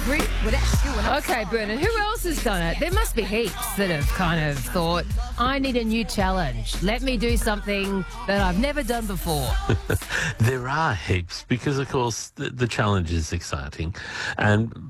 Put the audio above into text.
agree with that. Okay, Bernard, who else has done it? There must be heaps that have kind of thought, I need a new challenge. Let me do something that I've never done before. There are heaps because, of course, the challenge is exciting. And